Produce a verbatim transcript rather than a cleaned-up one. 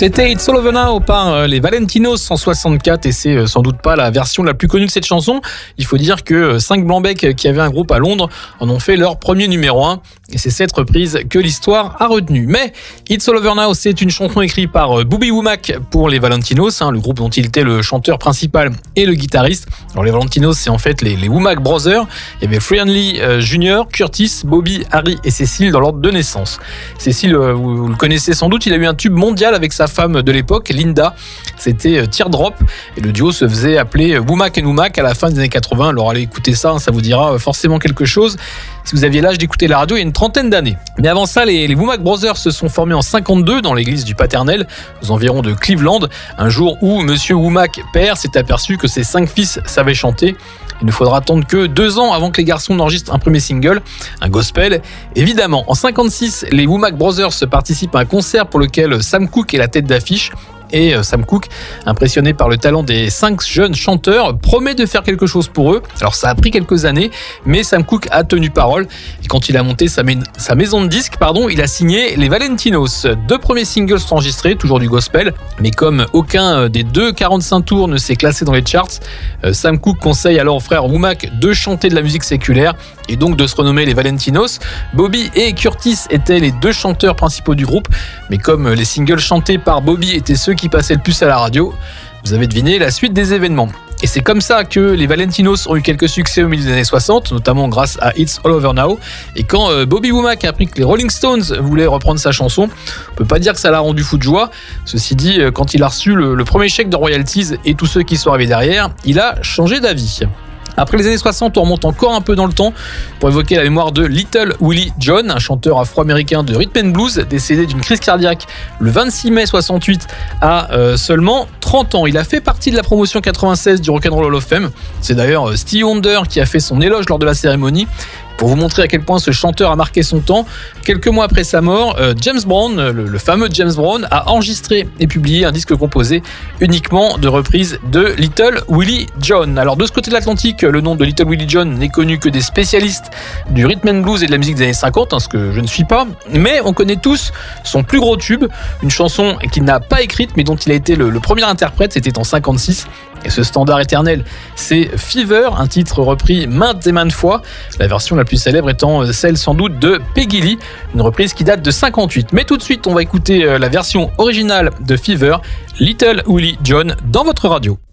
C'était It's All Over Now par les Valentinos cent soixante-quatre et c'est sans doute pas la version la plus connue de cette chanson. Il faut dire que cinq Blancs-Bec qui avaient un groupe à Londres en ont fait leur premier numéro un et c'est cette reprise que l'histoire a retenue. Mais It's All Over Now, c'est une chanson écrite par Bobby Womack pour les Valentinos, hein, le groupe dont il était le chanteur principal et le guitariste. Alors les Valentinos, c'est en fait les, les Womack Brothers. Il y avait Friendly euh, Junior, Curtis, Bobby, Harry et Cécile dans l'ordre de naissance. Cécile, euh, vous, vous le connaissez sans doute, il a eu un tube mondial avec sa femme de l'époque, Linda. C'était Teardrop et le duo se faisait appeler Womack and Womack à la fin des années quatre-vingts. Alors allez écouter ça, ça vous dira forcément quelque chose si vous aviez l'âge d'écouter la radio il y a une trentaine d'années. Mais avant ça, les, les Womack Brothers se sont formés en cinquante-deux dans l'église du Paternel, aux environs de Cleveland, un jour où Monsieur Womack père s'est aperçu que ses cinq fils savaient chanter. Il ne faudra attendre que deux ans avant que les garçons n'enregistrent un premier single, un gospel. Évidemment, en cinquante-six, les Womack Brothers participent à un concert pour lequel Sam Cooke est la tête d'affiche. Et Sam Cooke, impressionné par le talent des cinq jeunes chanteurs, promet de faire quelque chose pour eux. Alors ça a pris quelques années, mais Sam Cooke a tenu parole. Et quand il a monté sa, ma- sa maison de disques, pardon, il a signé les Valentinos. Deux premiers singles sont enregistrés, toujours du gospel. Mais comme aucun des deux quarante-cinq tours ne s'est classé dans les charts, Sam Cooke conseille alors au frère Womack de chanter de la musique séculaire et donc de se renommer les Valentinos. Bobby et Curtis étaient les deux chanteurs principaux du groupe, mais comme les singles chantés par Bobby étaient ceux qui passaient le plus à la radio, vous avez deviné la suite des événements. Et c'est comme ça que les Valentinos ont eu quelques succès au milieu des années soixante, notamment grâce à It's All Over Now. Et quand euh, Bobby Womack a appris que les Rolling Stones voulaient reprendre sa chanson, on peut pas dire que ça l'a rendu fou de joie. Ceci dit, euh, quand il a reçu le, le premier chèque de royalties et tous ceux qui sont arrivés derrière, il a changé d'avis. Après les années soixante, on remonte encore un peu dans le temps pour évoquer la mémoire de Little Willie John, un chanteur afro-américain de rhythm and blues décédé d'une crise cardiaque le vingt-six mai soixante-huit à euh, seulement trente ans. Il a fait partie de la promotion quatre-vingt-seize du Rock'n'Roll Hall of Fame. C'est d'ailleurs euh, Stevie Wonder qui a fait son éloge lors de la cérémonie. Pour vous montrer à quel point ce chanteur a marqué son temps, quelques mois après sa mort, euh, James Brown, le, le fameux James Brown, a enregistré et publié un disque composé uniquement de reprises de Little Willie John. Alors de ce côté de l'Atlantique, le nom de Little Willie John n'est connu que des spécialistes du rhythm and blues et de la musique des années cinquante, hein, ce que je ne suis pas, mais on connaît tous son plus gros tube, une chanson qu'il n'a pas écrite mais dont il a été le, le premier interprète, c'était en cinquante-six. Et ce standard éternel, c'est Fever, un titre repris maintes et maintes fois, la version la plus célèbre étant celle sans doute de Peggy Lee, une reprise qui date de cinquante-huit. Mais tout de suite, on va écouter la version originale de Fever, Little Willie John, dans votre radio.